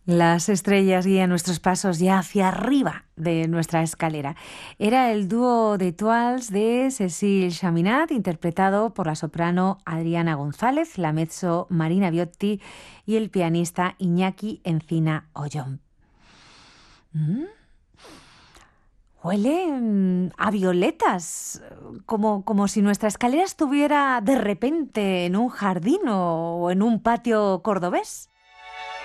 Las estrellas guían nuestros pasos ya hacia arriba de nuestra escalera. Era el dúo de Étoiles de Cécile Chaminade, interpretado por la soprano Adriana González, la mezzo Marina Viotti y el pianista Iñaki Encina Ollón. ¿Mm? Huele a violetas, como si nuestra escalera estuviera de repente en un jardín o en un patio cordobés.